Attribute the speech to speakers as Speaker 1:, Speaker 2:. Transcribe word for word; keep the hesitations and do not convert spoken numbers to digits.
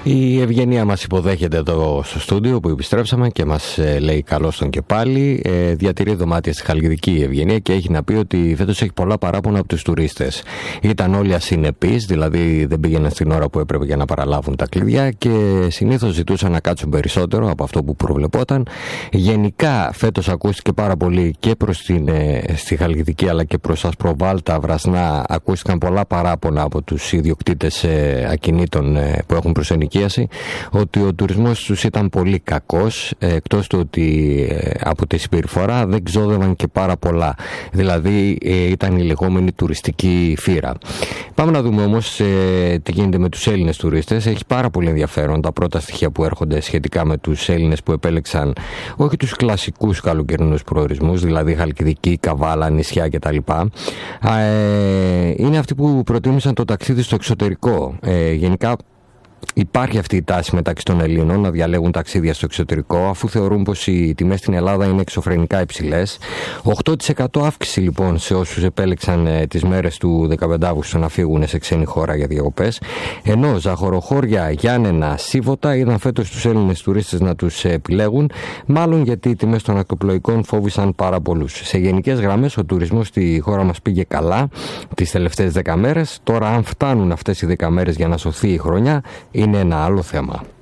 Speaker 1: Η Ευγενία μας υποδέχεται εδώ στο στούντιο που επιστρέψαμε και μας ε, λέει καλώς τον και πάλι. Ε, διατηρεί δωμάτια στη Χαλκιδική η Ευγενία και έχει να πει ότι φέτος έχει πολλά παράπονα από τους τουρίστες. Ήταν όλοι ασυνεπείς, δηλαδή δεν πήγαιναν στην ώρα που έπρεπε για να παραλάβουν τα κλειδιά και συνήθως ζητούσαν να κάτσουν περισσότερο από αυτό που προβλεπόταν. Γενικά φέτος ακούστηκε πάρα πολύ και προς την, ε, στη Χαλκιδική αλλά και προς Ασπροβάλτα, Βρασνά. Ακούστηκαν πολλά παράπονα από τους ιδιοκτήτες ε, ακινήτων ε, που έχουν προσενικήσει ότι ο τουρισμός τους ήταν πολύ κακός, εκτός του ότι από τη συμπεριφορά δεν ξόδευαν και πάρα πολλά. Δηλαδή ήταν η λεγόμενη τουριστική φύρα. Πάμε να δούμε όμως ε, τι γίνεται με τους Έλληνες τουρίστες. Έχει πάρα πολύ ενδιαφέρον τα πρώτα στοιχεία που έρχονται σχετικά με τους Έλληνες που επέλεξαν όχι τους κλασικούς καλοκαιρινούς προορισμούς, δηλαδή Χαλκιδική, Καβάλα, νησιά κτλ. Ε, είναι αυτοί που προτίμησαν το ταξίδι στο εξωτερικό. Ε, γενικά υπάρχει αυτή η τάση μεταξύ των Ελλήνων να διαλέγουν ταξίδια στο εξωτερικό, αφού θεωρούν πως οι τιμές στην Ελλάδα είναι εξωφρενικά υψηλές. οκτώ τοις εκατό αύξηση λοιπόν σε όσους επέλεξαν ε, τις μέρες του δεκαπέντε Αυγούστου να φύγουν σε ξένη χώρα για διακοπές. Ενώ Ζαχοροχώρια, Γιάννενα, Σίβωτα είδαν φέτος τους Έλληνες τουρίστες να τους επιλέγουν, μάλλον γιατί οι τιμές των ακτοπλοϊκών φόβησαν πάρα πολλούς. Σε γενικές γραμμές ο τουρισμός στη χώρα μας πήγε καλά τις τελευταίες δέκα μέρες. Τώρα, αν φτάνουν αυτές οι δέκα μέρες για να σωθεί η χρονιά, είναι ένα άλλο θέμα.